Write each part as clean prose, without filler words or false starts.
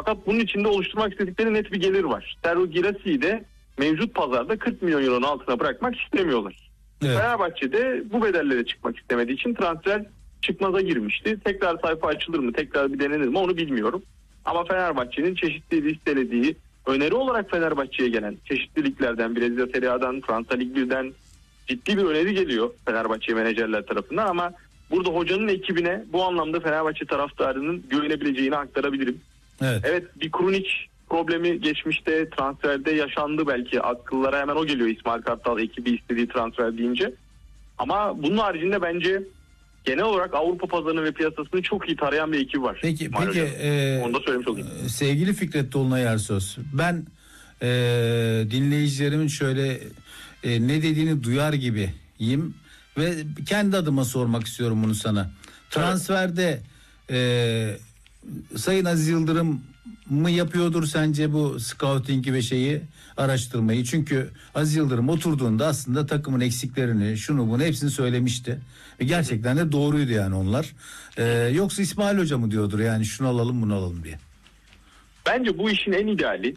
Fakat bunun içinde oluşturmak istedikleri net bir gelir var. Serhou Guirasssy'yi de mevcut pazarda 40 milyon euronun altına bırakmak istemiyorlar. Evet. Fenerbahçe de bu bedellere çıkmak istemediği için transfer çıkmaza girmişti. Tekrar sayfa açılır mı, tekrar bir denenir mi onu bilmiyorum. Ama Fenerbahçe'nin çeşitli listelediği, öneri olarak Fenerbahçe'ye gelen çeşitli liglerden, Brezilya Serie A'dan, Fransa Lig 1'den ciddi bir öneri geliyor Fenerbahçe menajerler tarafından. Ama burada hocanın ekibine bu anlamda Fenerbahçe taraftarının güvenebileceğini aktarabilirim. Evet, bir Krunic problemi geçmişte transferde yaşandı belki. Akıllara hemen o geliyor, İsmail Kartal ekibi istediği transfer deyince. Ama bunun haricinde bence genel olarak Avrupa pazarını ve piyasasını çok iyi tarayan bir ekip var. Peki onu da söylemiş olayım. Sevgili Fikret Dolunay Ersöz, ben dinleyicilerimin şöyle ne dediğini duyar gibiyim ve kendi adıma sormak istiyorum bunu sana. Transferde Sayın Aziz Yıldırım mı yapıyordur sence bu scouting'i ve araştırmayı? Çünkü Aziz Yıldırım oturduğunda aslında takımın eksiklerini, şunu bunu hepsini söylemişti. Ve gerçekten de doğruydu yani onlar. Yoksa İsmail Hoca mı diyordur yani şunu alalım bunu alalım diye? Bence bu işin en ideali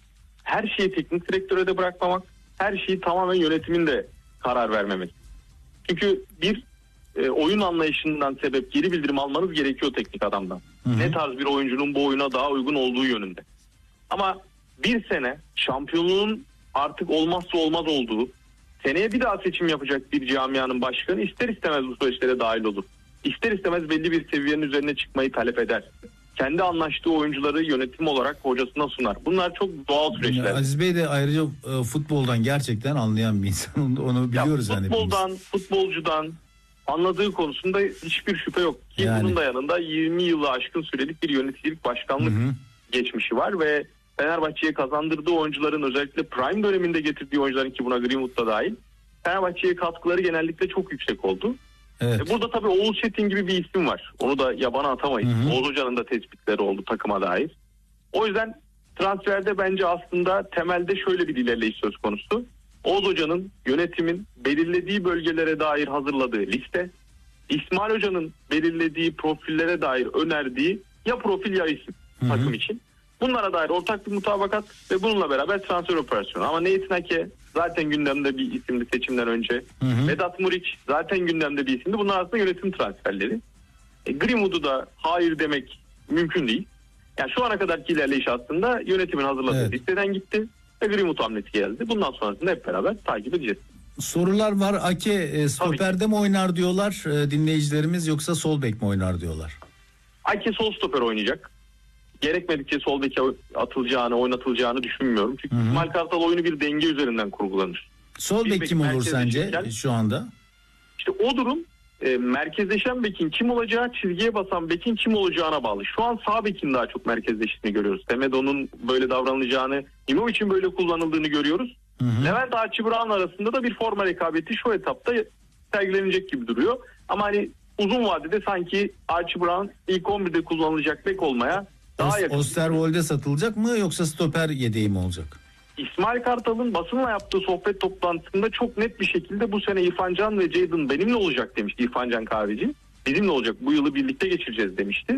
her şeyi teknik direktöre de bırakmamak, her şeyi tamamen yönetimin de karar vermemek. Çünkü bir oyun anlayışından sebep geri bildirim almanız gerekiyor teknik adamdan. Hı-hı. Ne tarz bir oyuncunun bu oyuna daha uygun olduğu yönünde. Ama bir sene şampiyonluğun artık olmazsa olmaz olduğu, seneye bir daha seçim yapacak bir camianın başkanı ister istemez bu süreçlere dahil olur. İster istemez belli bir seviyenin üzerine çıkmayı talep eder. Kendi anlaştığı oyuncuları yönetim olarak hocasına sunar. Bunlar çok doğal süreçler. Aziz Bey de ayrıca futboldan gerçekten anlayan bir insan. Onu biliyoruz yani. Futbolcudan anladığı konusunda hiçbir şüphe yok. Ki yani bunun da yanında 20 yılı aşkın sürelik bir yöneticilik başkanlık geçmişi var ve Fenerbahçe'ye kazandırdığı oyuncuların, özellikle prime döneminde getirdiği oyuncuların, ki buna Greenwood da dahil, Fenerbahçe'ye katkıları genellikle çok yüksek oldu. Evet. Burada tabii Oğuz Çetin gibi bir isim var. Onu da yabana atamayız. Oğuz Hoca'nın da tespitleri oldu takıma dair. O yüzden transferde bence aslında temelde şöyle bir ilerleyiş söz konusu. Oğuz Hoca'nın, yönetimin belirlediği bölgelere dair hazırladığı liste, İsmail Hoca'nın belirlediği profillere dair önerdiği ya profil ya isim takım için. Bunlara dair ortak bir mutabakat ve bununla beraber transfer operasyonu. Ama Nathan Ake zaten gündemde bir isimdi seçimden önce. Vedat Muriç zaten gündemde bir isimdi. Bunlar aslında yönetim transferleri. Greenwood'u da hayır demek mümkün değil. Yani şu ana kadarki ilerleyiş aslında yönetimin hazırladığı listeden gitti ve Greenwood hamlesi geldi. Bundan sonrasında hep beraber takip edeceğiz. Sorular var. Ake stoperde mi oynar diyorlar dinleyicilerimiz, yoksa sol bek mi oynar diyorlar? Ake sol stoper oynayacak. Gerekmedikçe sol beke oynatılacağını düşünmüyorum. Çünkü İsmail Kartal oyunu bir denge üzerinden kurgulanır. Sol bek kim olur sence şu anda? İşte o durum merkezleşen bekin kim olacağı, çizgiye basan bekin kim olacağına bağlı. Şu an sağ bekin daha çok merkezleştiğini görüyoruz. Semedo'nun böyle davranılacağını, İmovic'in böyle kullanıldığını görüyoruz. Levent Archie-Brown arasında da bir forma rekabeti şu etapta sergilenecek gibi duruyor. Ama hani uzun vadede sanki Archie-Brown ilk 11'de kullanılacak bek olmaya daha yakın. Osterwolde satılacak mı yoksa stoper yedeği mi olacak? İsmail Kartal'ın basınla yaptığı sohbet toplantısında çok net bir şekilde bu sene İrfan Can ve Jadon benimle olacak demişti İrfan Can Kahveci. Bizimle olacak, bu yılı birlikte geçireceğiz demişti.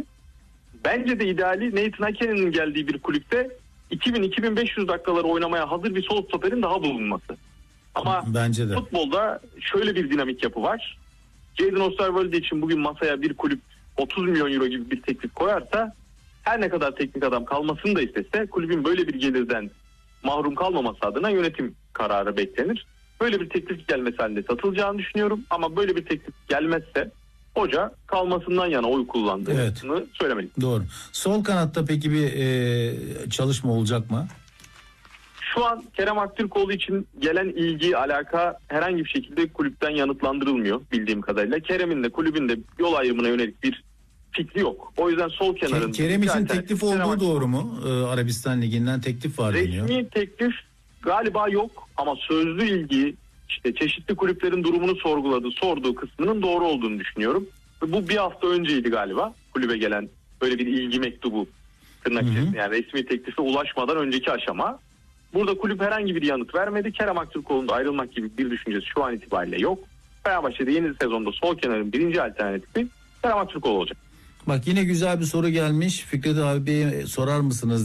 Bence de ideali Nathan Ake'nin geldiği bir kulüpte 2000-2500 dakikaları oynamaya hazır bir sol stoperin daha bulunması. Ama bence de futbolda şöyle bir dinamik yapı var. Jadon Osterwolde için bugün masaya bir kulüp 30 milyon euro gibi bir teklif koyarsa, her ne kadar teknik adam kalmasını da istese, kulübün böyle bir gelirden mahrum kalmaması adına yönetim kararı beklenir. Böyle bir teklif gelmesi halinde satılacağını düşünüyorum. Ama böyle bir teklif gelmezse hoca kalmasından yana oy kullandığını söylemeliyim. Doğru. Sol kanatta peki bir çalışma olacak mı? Şu an Kerem Aktürkoğlu için gelen ilgi, alaka herhangi bir şekilde kulüpten yanıtlandırılmıyor bildiğim kadarıyla. Kerem'in de kulübün de yol ayrımına yönelik bir fikri yok. O yüzden sol kenarın... Kerem için teklif olduğu doğru mu? Arabistan Ligi'nden teklif var deniyor. Resmi teklif galiba yok ama sözlü ilgi, işte çeşitli kulüplerin durumunu sorduğu kısmının doğru olduğunu düşünüyorum. Bu bir hafta önceydi galiba kulübe gelen böyle bir ilgi mektubu, tırnak içerisinde, yani resmi teklife ulaşmadan önceki aşama. Burada kulüp herhangi bir yanıt vermedi. Kerem Aktürkoğlu'nda ayrılmak gibi bir düşüncesi şu an itibariyle yok. Fenerbahçe'de yeni sezonda sol kenarın birinci alternatifi Kerem Aktürkoğlu olacak. Bak yine güzel bir soru gelmiş. Fikret abiye sorar mısınız